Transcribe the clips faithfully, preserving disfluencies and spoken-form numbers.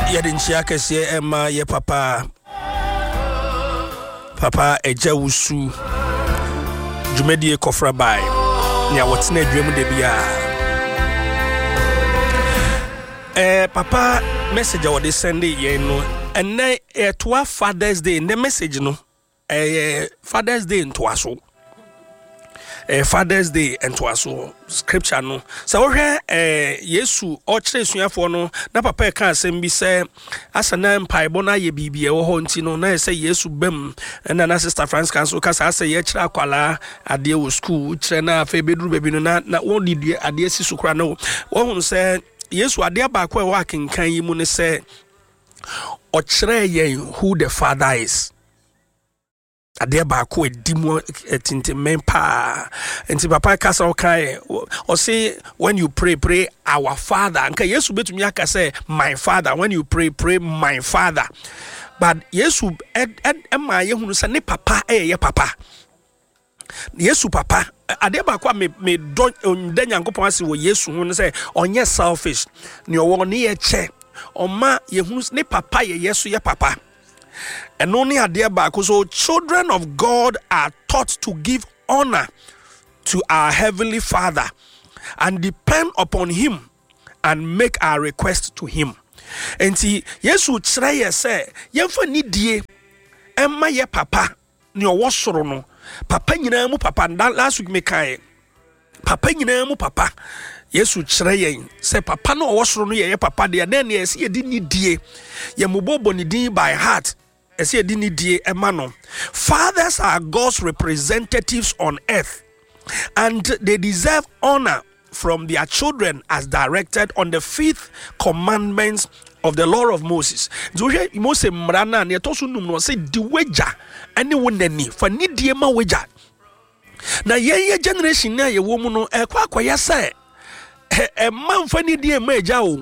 Yadinchia kese Emma ye papa Papa eja wusu Jumedie kofra bai Nya watine dwemu de bia Eh papa message a wode send ye no enne e to Father's Day the message no eh Father's Day nto aso eh Father's Day nto aso scripture no so wo hwe eh Yesu o kire suafo no na papa e ka asem bi se asana mpaibo na ye bibie wo ho nti no na se Yesu bam na na sister France Council ka sa se ye kire akwala ade wo school kire na fa beduru baby no na na wo di ade si sukura no wo hu se Yesu ade ba kwa wa kenkan yi mu ne se o kire ye who the Father is. Ade ba ko edimu tintemen pa enti papa kasa okai o say when you pray pray our Father nka Yesu betumi aka say my Father when you pray pray my Father but Yesu ema ye hunu say ne papa eh ye papa Yesu papa ade ba ko me me don da Nyankopon ase wo Yesu hunu say onye selfish ne owo ne ye che oma ye hunu ne papa ye Yesu ye papa. And only a dear back, so children of God are taught to give honor to our Heavenly Father and depend upon Him and make our request to Him. And see, yes, we try say, Yemfa ni die, Emma ye papa, ni owosoro no, papa nyina mu papa, and last week me kai, papa nyina mu papa. Yesu kyerɛ say papa no owosoro no ye papa de na na esi edi ni die ye mubobo ni din by heart esi edi ni die ema no. Fathers are God's representatives on earth and they deserve honor from their children as directed on the fifth commandments of the law of Moses. Zohwe Moses mrana na to so num no say di wager ene wonani fa ni die ma wager na ye generation na ye wo mu no e kwa akoya say e man fa ni die ma eja o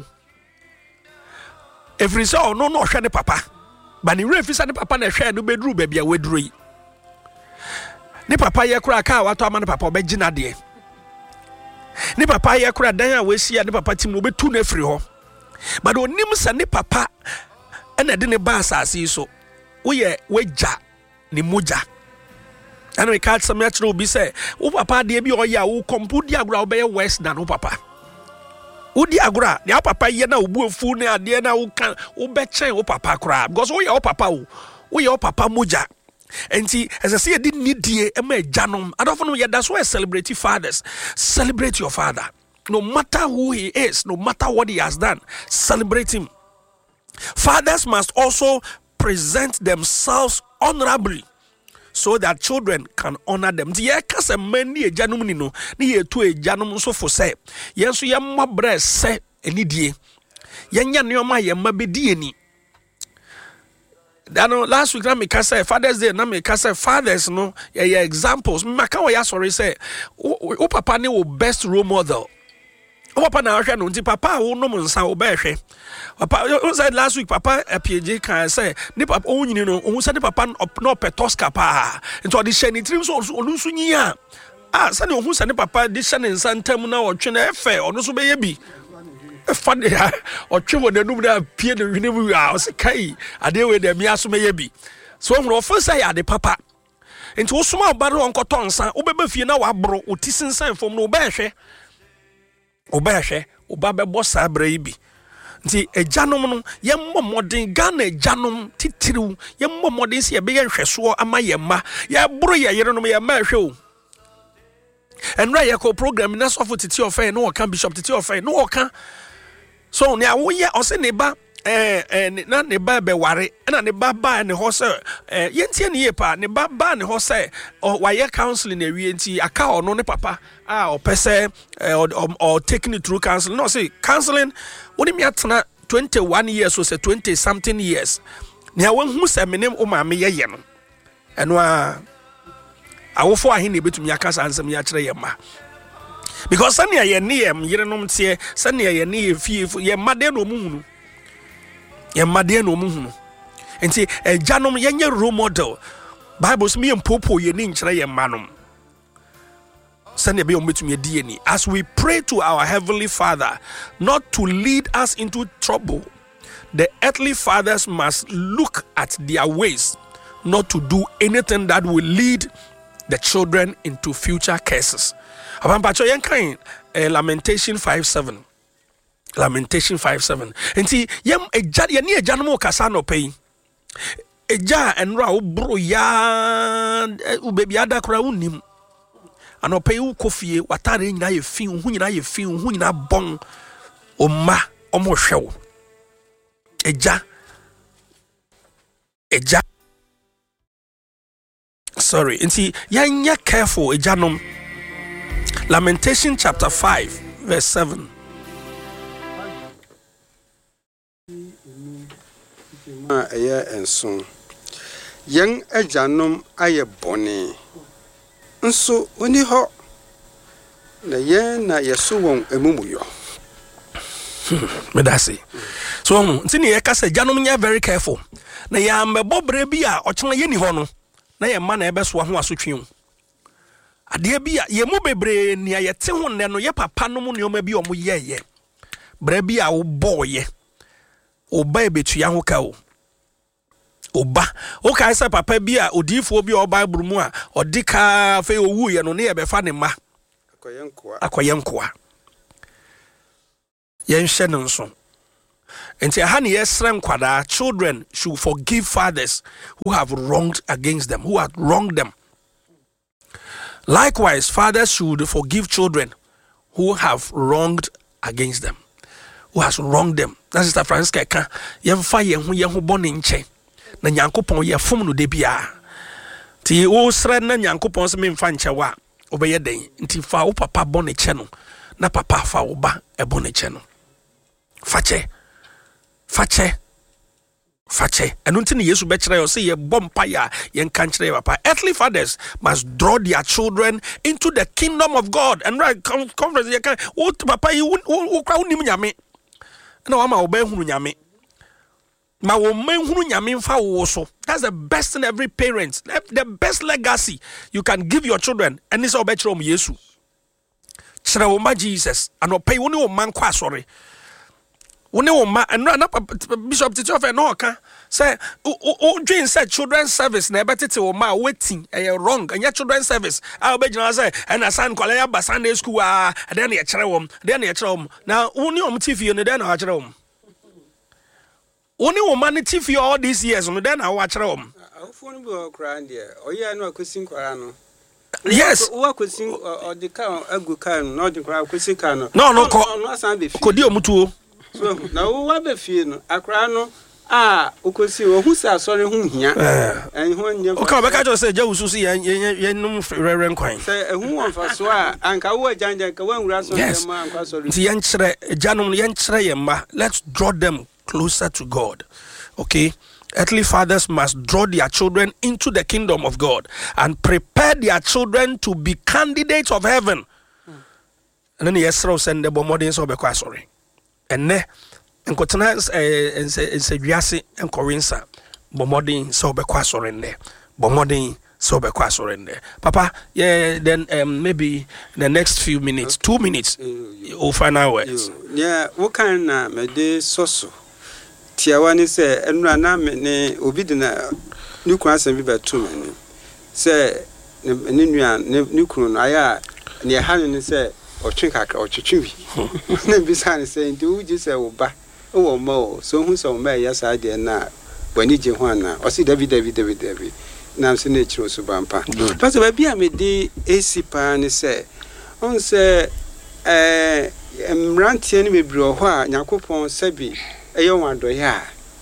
every so no no hwe ne papa ba ni refisa ne papa na hwe no beduru ba bia weduru yi ne papa ye kura ka wato ama ne papa obegina de ne papa ye kura dan a wesia ne papa tim no betu na free ho but onim sa ne papa ena de ne ba asase so wo ye weja ne moja and we catch some natural be say wo papa de bi o ya wo kompudi agura wo be west than wo papa Udi agura, the papa ye na ubu fu ne ade na wo kan wo be chen wo papa kra because wo ye wo papa wo wo ye wo papa moja enti as I say e di nidie e ma janom adofo no ye that's why celebrate fathers celebrate your father no matter who he is no matter what he has done celebrate him. Fathers must also present themselves honorably so that children can honor them. The kase many e janum ni no ni ye tu e janum so for say yenso ye mabre se enidie yenya neoma ye mabedi eni. Dano last week na me ka say Father's Day na me ka say fathers no ye ye examples me ka we sorry say o papa ne wo best role model. O papa na hwe no nti papa wo no nsa wo ba hwe papa o said last week papa P J can say ni papa o nyini no o said papa no petoska pa nti o de hye ni trim so onu so nyi a ah say o hu say ni papa de hye ni nsa ntam na o twe na efe onu so be ye bi efa de o twe wo nanum na pie de hwene mu a o se kai ade we de mi aso me ye bi so o fo say ade papa nti wo soma obare on koton nsa wo beba fie na wa bro o tisinsan fom no o ba hwe oba hwe oba bebo sabra yi bi nti ejanom no yemmo modern Ghana ejanom titiriw yemmo modern se ye be hweso ama yemma ye bro ye yerenom ye ma hwe o enra ye ko program na sofo titi ofa no kan bishop titi ofa no kan so ne awo ye o se ne ba eh eh na ne ba be ware na ne ba ba ne ho se eh yentie ne ye pa ne ba ba ne ho se o wa ye counseling na wi enti aka ono ne papa ah o pese or taking it through counseling no say counseling woni me atena twenty-one years or say twenty something years ne awon hu se menem o ma me ye ye no eno a awofo ahe ne betumi akasa ansem ya kire ye ma because sane ye ne ye yerenom tie sane ye ne ye fie ye made no mu hunu ye made no mu hunu enti ejanom ye nye role model Bible me empopo ye ni nkire ye manom. As we pray to our Heavenly Father not to lead us into trouble the earthly fathers must look at their ways, not to do anything that will lead the children into future curses. Abampacho yenkan Lamentation five seven. Lamentation five seven. Enti yem eja ye ni eja no mo kasa no pay. Eja enra wo bro ya u baby ada kra unim. Ano pay u kofie watare nyina ye fi hu nyina ye fi hu nyina bon o ma o mo hwewo. Eja Eja Sorry, enti yanya careful ejanom. Lamentation chapter five verse seven. Aya enso yang ejanom aye bone nso oni ho na ye na yeso won emumuyo. Me da say so nti ne ye ka say janom nya very careful na ya mbebobre bi a ochena ye ni ho no na ye ma na ebeso ho asotwe ade bi a ye mu bebre ni ye te ho ne no ye papa no mu ne o ma bi o mu ye ye bra bi a wo boye oba ebetu ya ho ka o oba o ka say papa bi a odifo bi o Bible mu a odika fe owu ye no ne ye be fa ne ma akoyenkoa akoyenkoa yen hye no nso enti aha ne yesrem kwada children should forgive fathers who have wronged against them, who have wronged them. Likewise, fathers should forgive children who have wronged against them, who has wronged them. That's Sister Francisca ka yemfa ye hu ye hu bone nche na Nyankopon ye fom no de bia ti wo sre na Nyankopon se memfa nche wa obeye den nti fa wo papa bone che no na papa fa wo ba e bone che no fache fache fache enu nti ne Yesu be kire yo say ye bompa ya ye nkan kire papa. Earthly fathers must draw their children into the kingdom of God. And right conference ye kan wo papa yi wo kwa unim nyame na wa ma wo be hunu nyame ma wo men hunu nyame mfa wo so. That's the best in every parent, the best legacy you can give your children. And this obe kire om Yesu kire wo ma Jesus and opay wo ne wo man kwa sorry one woman and no Bishop Tito of no ka say o dream said children's service na betete wo ma waiting eh wrong and your children's service I be jina say and asan kwala ya Sunday school ah then e kire wom then e kire wom na woni om T V no then na kire wom woni woman T V all these years no then na wa kire wom phone bi o kra ndie oya no akosin kwara no. Yes. Wo akosin o de ka agu ka no de kwara akosin ka no no no ko no asan be fi kodi omutuo. So na wo wa be fie no akra no ah okosi wo hu sa sori hu hia en ho nya o ka be ka jo say jawusu si yen yen num reren kwan say ehu won fa so a anka wo janja ka wan wura so dem anka sori ti yen kire janum yen kire yemma. Let's draw them closer to God. Okay, earthly fathers must draw their children into the kingdom of God and prepare their children to be candidates of heaven. hmm. And then yesro send the bomodin so be kwa sorry and ne enkotena eh ense wiase enkorensa bomodin so be kwa sorende bomodin so be kwa sorende papa yeah then um, maybe the next few minutes okay. two minutes uh, or final words yeah what kind na me de soso tiawani se enura na me ne obi de na nuku asem bi beto me se ne nua ne nuku no aya ne ha ne se otwe kakra otwetwe na bisa ne se nti uji se wo ba wo mo so hu so me ya sa de na wani je ho ana o si david david david david na se ne chiro so bampa pastor ba bia me de ac pa ne se on se eh emrantie ne mebri ho a Yakopon sabi eye won adoya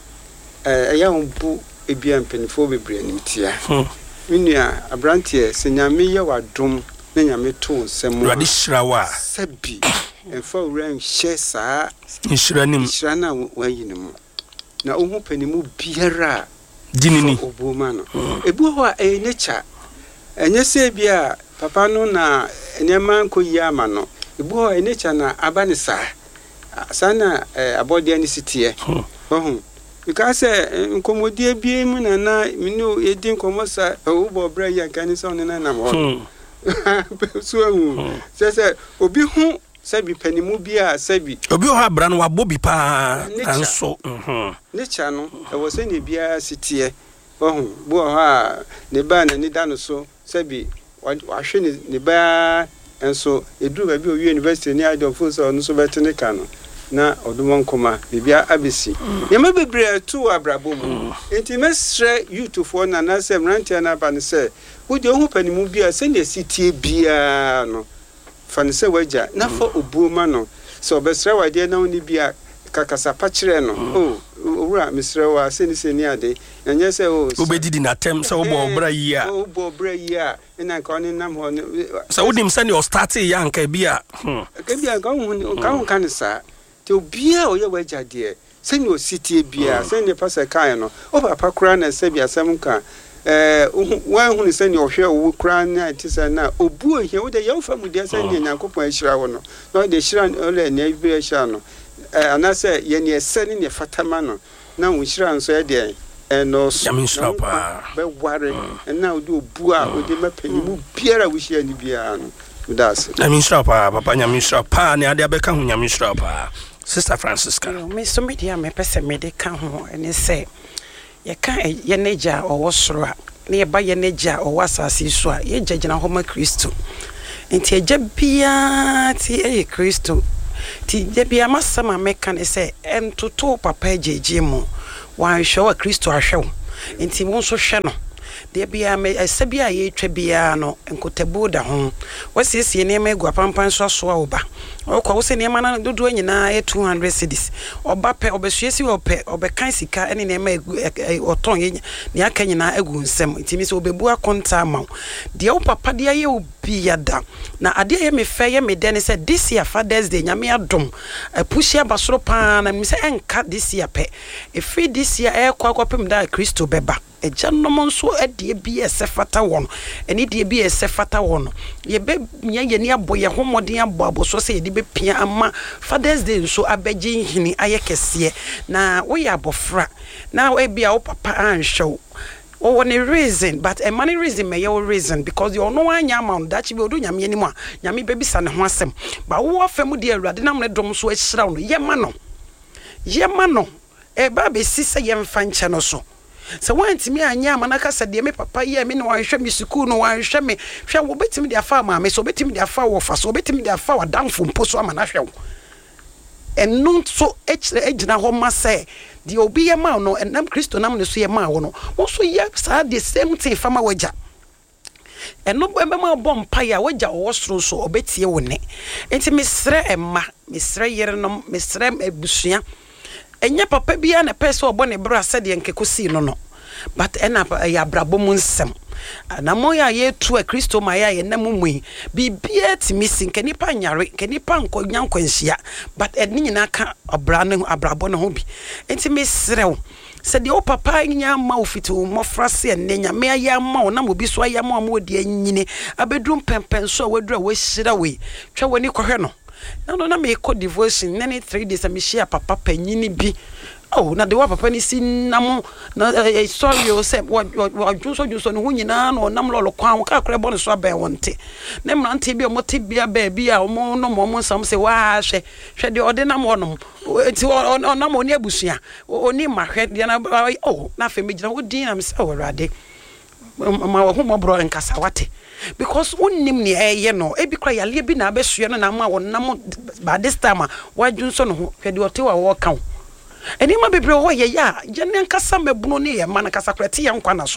eh eye won bu ebia mpanifo bebri animtia minua abrantie se nyame ye wadom na nyame to nsem radi shirawa sabi enfa ran hye saa nshiranim nshirana wayinemu na ohu panimu biara dinini oboma no ebu ho a e nature enye se bia papa no na enema nkoyi ama no ebu ho e nature na abane saa sana abode ani sitie ho because nkomodie bie mu na na minu edin komosa obo bra ya kanisa onena na mo so hu se se obi hu Sebi panimu bia sebi obi o ha bra no wabɔ bi pa anso mhm nature no e wo se ne bia sitie ohun bo ha ne ba na ni da no so sebi wa hwe ne ne ba enso eduru ba bi o university ni ade ofo so no so betene ka no na odumon koma bibia abesi ye ma bebre tu abrabo mu enti mesre youth for na na se mrantia na ba ne se wo de ohun panimu bia se ne sitie bia no fanise waja na fo obuoma no so besre wade na oni bia kakasa pa kire no oh owura mesre wa se ni se ni ade enye se o obedidi na tem se obo obra yi a obo obra yi a ina ka oni nam ho se wodim se ni o start ya nka bia ka bia ka hu ka hu kan sa te obia o ye waja de se ni o sitie bia se ni pasa kan no o papa kura na se bia sem ka eh wan hu ni se ni o hwe o kura na ti se na obu ohia wo de ye fa mu de se ni nyankopon ahira wo no no de hira ole na bi ahira no eh anase ye ni ese ni ne fatama no na wo hira nso ye de eh no so be ware na wo de obu a wo de mapanimu biara wo hia ni biara no that's it. Nyamisra pa papa nyamisra pa ne ade abeka hu nyamisra pa Sister Francisca. Me so media me pese me de ka ho ene se ye ka ye neja owo soro a na ye ba ye neja owo asase so a ye gyagina ho ma Kristo. Enti eja bia ti e Kristo. Ti je bia masama me ka ne se entoto papa ejeje mu wan hwe wa Kristo ahwe. Enti won so hwe no de bia me asabia ye twa bia no enkotabu da ho wasiesie ne ma guapampan so so a oba okwa wo se ne ma na dodo nyina e two hundred cedis oba pe obesuesi ope obekan sika ene ne ma oton ye ne aka nyina agu nsem ntimi se obebu akonta ma de o papa de ye obi yada na ade ye me fe ye me de ne se this year Father's Day nyame adom apushia basoro pa na me se enka this year pe e free this year e kwa kwa pem da Kristo beba ejanom nso adie bi esefata won eni die bi esefata won ye be nya ye ni aboye homoden abo aboso se ye di be pia ama Father's Day nso abeje hini ayekese na wo ya abofra na we bia wo papa anhwew o one reason but a money reason may your reason because you know anya amount that you do nyame ni mu a nyame be bisa ne ho asem ba wo afem de awurade na mo dom so ahira no ye ma no ye ma no e ba be sisa ye mfa nche no so so want me anya manaka said de me papa ye me no wan hwe me school no wan hwe me hwe wo betimi de afa ma me so betimi de afa wo fa so betimi de afa wa danfo mpo so amana hwe wo enu so ejina ho ma say de obi ye ma no enam Kristo nam ne so ye ma wo no wo so ye sa the same thing fama waja enu be ma bom pa ya waja wo soro so obetie wo ne enti mesre emma mesre yere no mesre ebusua enya papa bia na pese obo ne bra sɛ de nkekosi no no but ena ya brabo mu nsem na mo ya ye tu a Kristo ma ya ye na mumui bibia timisi nke nipa nyare nke nipa nko nyankwanhia but eni nyina ka obra ne abrabo ne ho bi enti mesrew sɛ de o papa nya ma ofiti o mofra se enne nya me ya ma o na mo bi so ya ma mo de anyine abedrum pempen so wadura wo hyira we twa woni kɔhwɛ no na no na me ko devotion na ne three days me share papa panyini bi oh na de wa papa ni sinam na sorry o se wa juso juso no nyina no nam lolo kwan ka kra bon so aben wonte na mrante bi o mote bia ba bia o mo no mo nsam se wa hwe hwe de ode nam wonom ti onam oni abusua oni ma hwe de na oh na fe me gina wo din na me se awurade ma wo mo bro nkasa wate because unnim ni eye no e bi kra yale bi na abesua no na ma wonam ba this time wa junso no hwe de ote wa wo kan eni ma bebre ho ye ya gene nkasa mebuno ne ye man kasa krete ye nkwa na so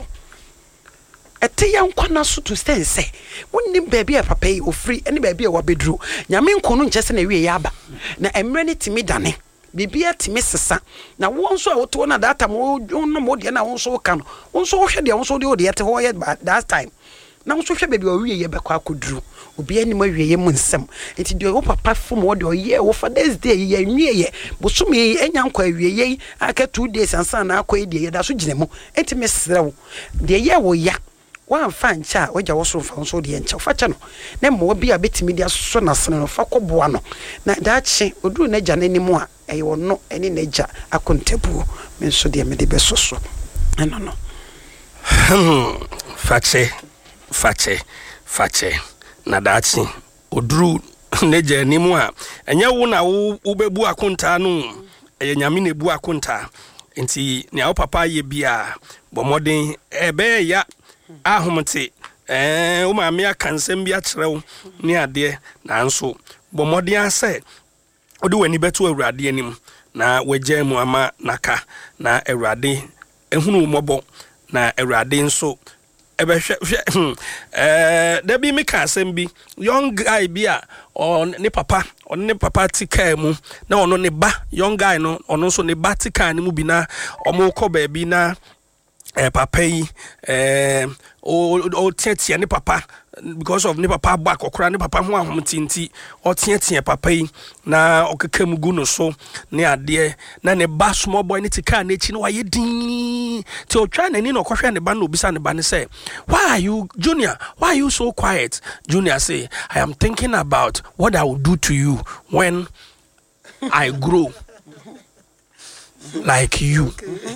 ete ye nkwa na so to sense wonni baabi e papa yi ofri eni baabi e wa bedru nyame nkono nkyese na wie ya aba na emre ne timi dane bibia timi sesa na wonso a woto na data mo no mo de na wonso ka no wonso hwe de wonso de ode ete ho ye that time na wonso hwe baabi o wie ye be kwa kodru obi ani ma wie ye mu nsem enti de wo papa fom wo de oye wo Father's Day ye nwie ye bosumi enya nkwa wie ye aka two days ansa na akwa de ye da so ginemu enti mesrew de ye wo ya wan fa ncha wo ja wo so fa so de ncha fa cha no na mo bi a betimi de so na sene no fa koboa no na da chi oduru na ja nanimu a eye wo no eni na ja akontabu me so de me de be so so eno no fache fache fache na dachi oduru neje nimu a enye wo na wo bebu akonta no e nyame na ebu akonta nti ne awo papa ye bia bomoden ebe ya ahomte eh wo ma me akansem bia kyerɛw ne ade na nso bomoden ase odi wani beto awurade anim na wagya mu ama naka na awurade ehunu mobo na awurade nso ebehwe eh da bi me ka asem bi young guy bi a on ne papa on ne papa tika mu na ono ne ba young guy no ono so ne ba tika ne mu bi na omo ko ba bi na eh papa yi eh o o tietia ne papa because of ne papa back okra ne papa ho ahom tinti o tietia papa yi na okekam gu no so ne ade na ne ba small boy ne tika na echi no waye din ti o twa na ni no kohwe ne ba na obisa ne ba ne say why are you Junior why are you so quiet? Junior say I am thinking about what I will do to you when I grow like you.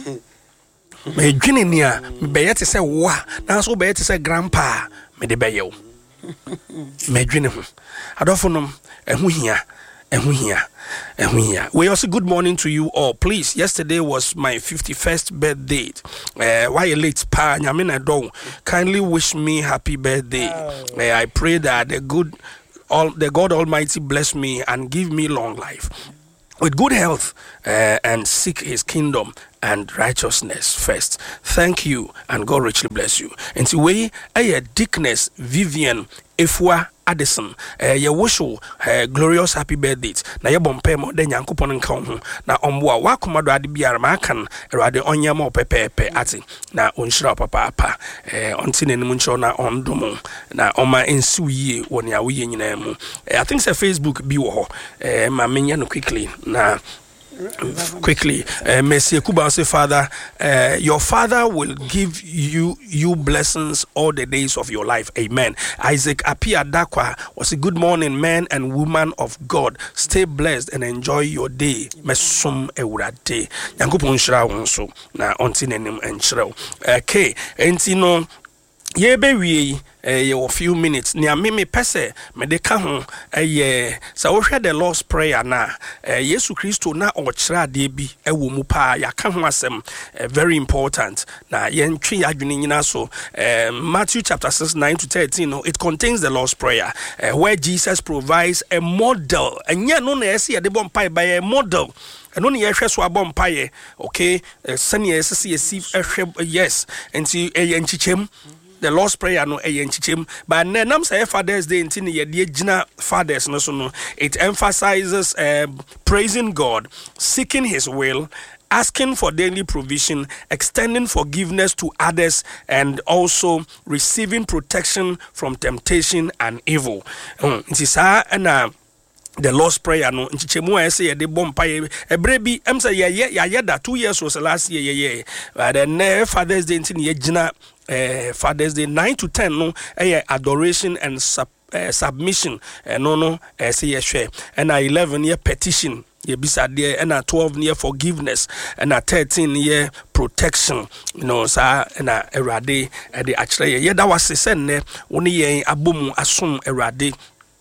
Me dwene ni a be yete se wa na so be yete se grandpa me de be yew me dwene ho adofonom ehu hia ehu hia ehu hia. We also good morning to you all. Please, yesterday was my fifty-first birthday. Uh, why you late pa nyame na do kindly wish me happy birthday. uh, I pray that the good all the God Almighty bless me and give me long life with good health uh, and seek his kingdom and righteousness first. Thank you and God richly bless you. And to we a Dickness Vivian Efwa Addison uh, ye wish you uh, glorious happy birthday. Na ye bompe mo de nyankopon nka ho na omboa wakomado ade biara ma kan erade onyama opepepe ati na onhira papa papa eh onti nenim ncho na ondomo na oma ensi yie woni a wo ye nyina mu. I think say Facebook bi wo ho eh ma menya no quickly na quickly uh, Messi Kuba say father uh, your father will give you you blessings all the days of your life, amen. Isaac Apia Dakwa was a good morning man and woman of God, stay blessed and enjoy your day. Mesum ewurade yankopon hira won so na onti nenim enchrew okay enti no ye be wie eh a few minutes ni ameme pese me de ka ho eh sa wo hwe the Lord's prayer na eh Yesu Kristo na o kira de bi e wo mu pa ya ka ho asem very important na ye ntwe adwene nyina so eh Matthew chapter six nine to thirteen no it contains the Lord's prayer eh, where Jesus provides a model enye no na ese ye de bom pa by a model and only a so abom paye okay sani ese ese yes enti e enchichem the Lord's prayer no e yenchichem but nenam say Father's Day ntini ye de gina fathers no so no it emphasizes uh, praising God, seeking his will, asking for daily provision, extending forgiveness to others, and also receiving protection from temptation and evil. Nti sa na the Lord's prayer no nchichemu a say de bompa ebre bi em say ye ye ye da two years was last year ye ye but then Father's Day ntini ye gina Uh, Father's Day nine to ten no eh, adoration and sub, uh, submission uh, no no uh, say yes share and eleven year petition ye bisa there and twelve year forgiveness and thirteen year protection you know sa na erade e de akire ye da wase sen ne woni ye abomu asom erade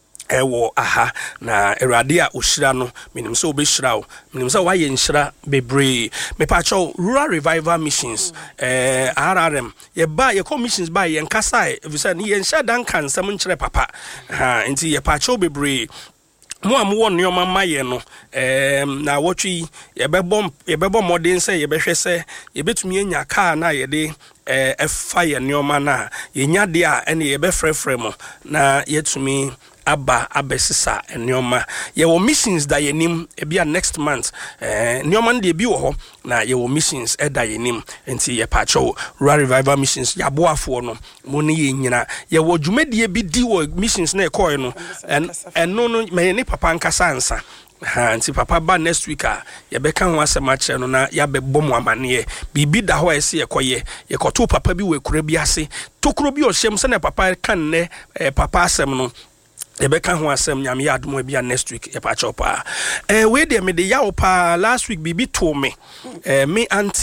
ewo aha na erade a ohyira no minim se obehira o minim se wa ye nhyira bebre me pa cho rural revival missions eh R R M ye ba ye commissions ba ye nkasa e visa ni ye nhya dan kan sam nkyere papa ha enti ye pa cho bebre mo am won nyoma maye no eh na wotwi ye bebom ye bebom modern se ye behwe se ye betumi anya car na ye de eh efa ye nyoma na ye nya de a ene ye befrefre mo na yetumi aba abesisa enyoma ye wo missions da yenim ebia next month eh nyoma de bi wo ho na ye wo missions e da yenim enti ye pacho rural revival missions ya boafo no mo ne ye nyina ye wo dwumadie bi di wo missions na e koy no en no no me ne papa nkasa ansa ha nti papa ba next week a ye beka ho asema kire no na ya bebom amane bibi da ho ese ye koye ye koto papa bi we kura bi ase tokuro bi o hyem se na papa kan ne eh, papa asem no Rebecca who has some yam yard more be next week a patch up. Eh, wait there, me the yaw pa last week bibi told me, eh, me auntie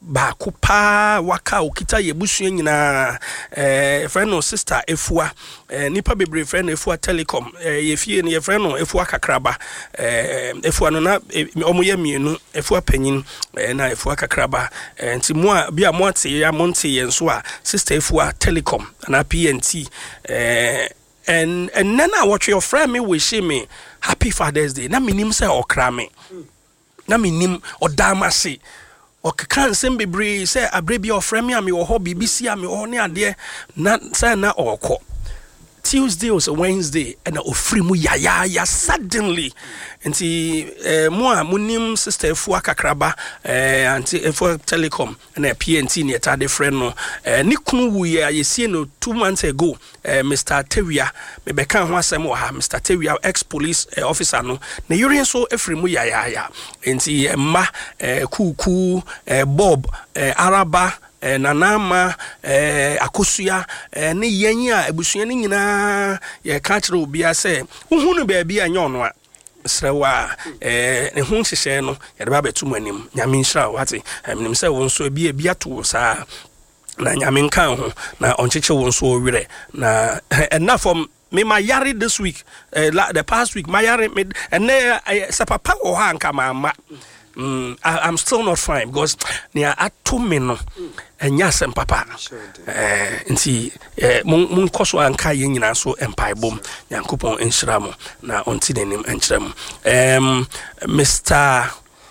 baako pa waka okita yebusua nyina eh friend no sister Efua eh nipa bebre friend Efua Telecom eh yefie ne friend no Efua Kakraba eh Efua no na omoye mienu Efua panyin eh na Efua Kakraba eh nti mo a bia mo ate ya mo nte ye nso a sister Efua Telecom na P N T eh and and nana what your friend me wish me happy Father's Day na minim say okra me na minim odamase okeka nsem bebre say abrebi ofrɛ me a me wo ho bibisi a me wo ne ade na say na okɔ Tuesday or Wednesday and ofri mu ya ya ya suddenly nti eh mo a munim sister Efua Kakraba eh anti Efua Telecom na P N T ne tade friend no eh ni kunu wu ya yesie no two months ago eh Mister Tewia me be kan ho asem wo ha Mister Tewia ex police eh, officer no na yuri so efri mu ya ya ya nti eh, ma eh kuku eh Bob eh Araba eh nanama eh akosua eh ne yanya ebusua ne nyina ye ka kire obi ase uhunu ba bia anya ono a srewa eh ne hu hyehyɛ no ye de ba betum anim nyame nhyira wate emnim sɛ won so bia bia to saa na nyame nkan ho na oncheche won so werɛ na enough from me my yari this week uh, the past week my yari me and uh, sa papa wo ha nka mama Mm, I, I'm still not fine because near ato me no enya sem papa eh nti eh mun koso anka ye nyina so empire bom yankopon enhyira mo na onti denim enhyira mo em Mister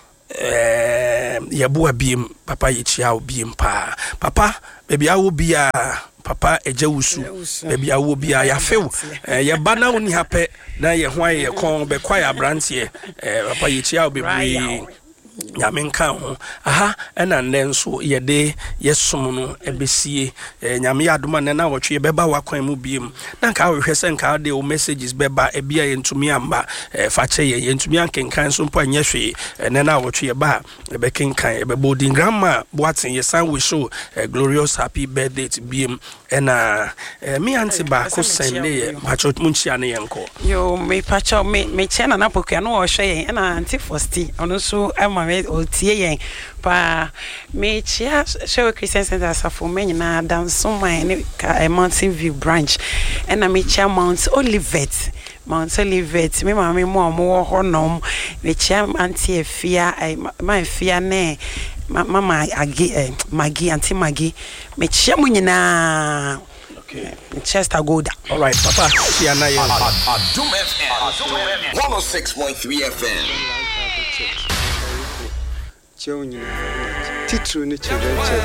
eh yabua biem papa yichia obiem pa papa baby awo bia papa ejawusu baby awo bia ya few eh ye ba na oni hape na ye hwan ye kon be kwa ya brantie eh papa yichia obebre nyame nka ho aha ena nnenso yede yesom no ebesie nyame yadoma ne na wotwe beba wakwan mu biem na nka hwehwe se nka de o messages beba ebia yentumi amba fa che ye yentumi ankenkan so mpo anya hwe ne na wotwe ba ebekenkan ebebodin grandma boatin ye san we show glorious happy birthday to biem ena me anti ba ko sende macho munchia ne yenko yo me pacho me me chena na pokua no wo hwe ena anti fosti ono so ama o tie yen pa me chia show Christian Center asafo me nyina danso man ka Mountain View branch and me chia Mount Olivet Mount Olivet me ma me mo mo ho nom me chia anti efia ma efia ne mama agi magi anti magi me chia mo nyina okay Chester Goda. All right papa chia na ye Adum F M one oh six point three F M Titru ni chebe